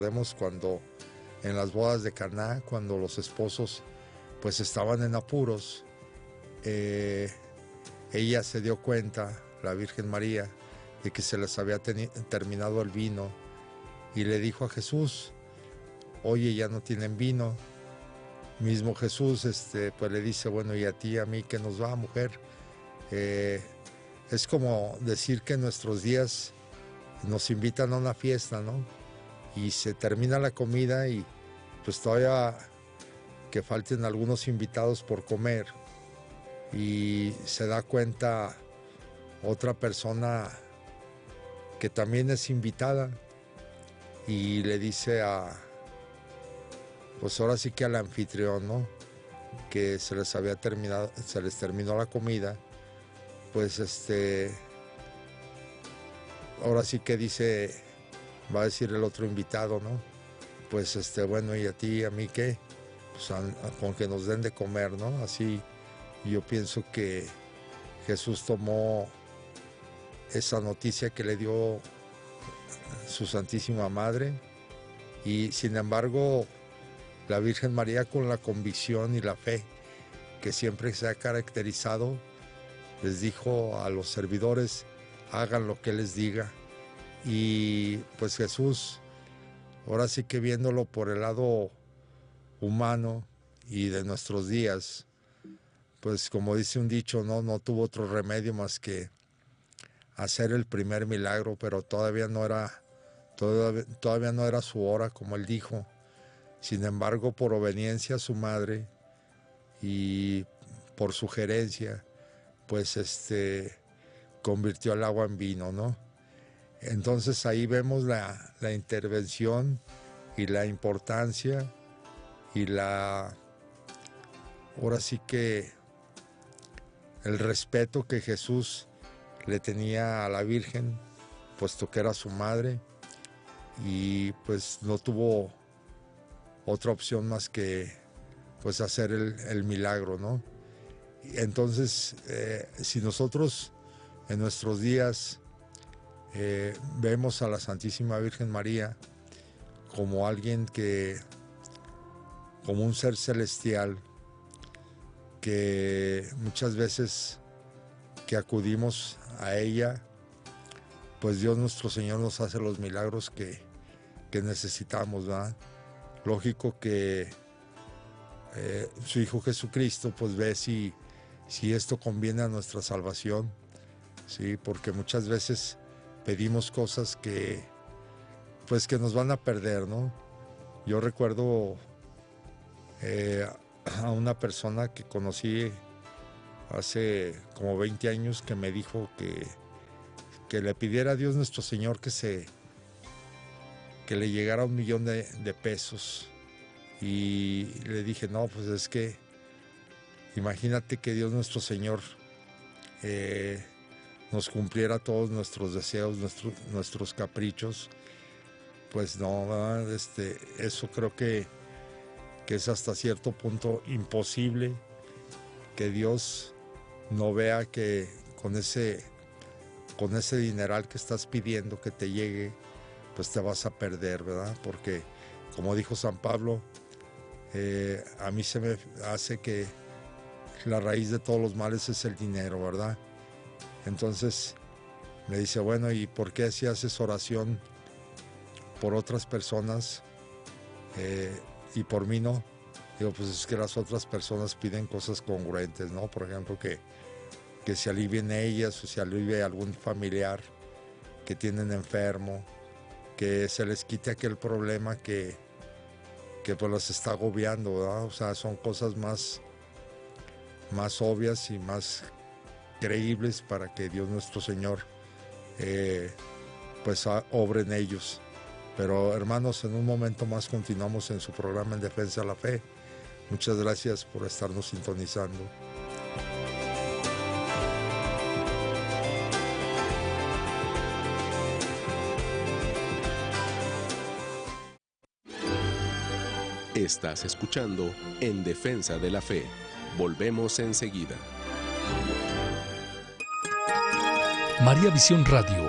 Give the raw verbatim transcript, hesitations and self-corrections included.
Vemos cuando en las bodas de Caná, cuando los esposos pues estaban en apuros, eh, ella se dio cuenta, la Virgen María, de que se les había terminado el vino y le dijo a Jesús, oye, ya no tienen vino. Mismo Jesús este, pues le dice, bueno, y a ti, a mí, ¿qué nos va, mujer? Eh, es como decir que en nuestros días nos invitan a una fiesta, ¿no? Y se termina la comida y pues todavía que falten algunos invitados por comer y se da cuenta otra persona que también es invitada y le dice a, pues ahora sí que al anfitrión, ¿no? Que se les había terminado, se les terminó la comida, pues este, ahora sí que dice, va a decir el otro invitado, ¿no? Pues este, bueno, ¿y a ti, a mí qué? Pues a, a, con que nos den de comer, ¿no? Así yo pienso que Jesús tomó esa noticia que le dio su Santísima Madre y sin embargo la Virgen María, con la convicción y la fe que siempre se ha caracterizado, les dijo a los servidores, hagan lo que les diga. Y pues Jesús, ahora sí que viéndolo por el lado humano y de nuestros días, pues como dice un dicho, no, no tuvo otro remedio más que hacer el primer milagro, pero todavía no era, todavía, todavía no era su hora, como él dijo. Sin embargo, por obediencia a su madre y por sugerencia, pues este convirtió el agua en vino, ¿no? Entonces ahí vemos la, la intervención y la importancia y la, ahora sí que el respeto que Jesús le tenía a la Virgen, puesto que era su madre, y pues no tuvo otra opción más que pues hacer el, el milagro, ¿no? Entonces, eh, si nosotros en nuestros días eh, vemos a la Santísima Virgen María como alguien que, como un ser celestial, que muchas veces que acudimos a ella, pues Dios nuestro Señor nos hace los milagros que, que necesitamos, ¿verdad? Lógico que eh, su Hijo Jesucristo pues ve si, si esto conviene a nuestra salvación, ¿sí? Porque muchas veces pedimos cosas que pues que nos van a perder, ¿no? Yo recuerdo eh, a una persona que conocí hace como veinte años que me dijo que, que le pidiera a Dios nuestro Señor que se que le llegara un millón de, de pesos. Y le dije, no, pues es que imagínate que Dios nuestro Señor eh, nos cumpliera todos nuestros deseos, nuestro, nuestros caprichos. Pues no, ¿verdad? Este, eso creo que, que es hasta cierto punto imposible que Dios no vea que con ese, con ese dineral que estás pidiendo que te llegue, pues te vas a perder, ¿verdad? Porque, como dijo San Pablo, eh, a mí se me hace que la raíz de todos los males es el dinero, ¿verdad? Entonces me dice, bueno, ¿y por qué si haces oración por otras personas eh, y por mí no? Digo, pues es que las otras personas piden cosas congruentes, ¿no? Por ejemplo, que, que se alivien ellas o se alivie algún familiar que tienen enfermo, que se les quite aquel problema que, que pues los está agobiando, ¿verdad? O sea, son cosas más, más obvias y más creíbles para que Dios nuestro Señor eh, pues obre en ellos. Pero hermanos, en un momento más continuamos en su programa En Defensa de la Fe. Muchas gracias por estarnos sintonizando. Estás escuchando En Defensa de la Fe. Volvemos enseguida. María Visión Radio,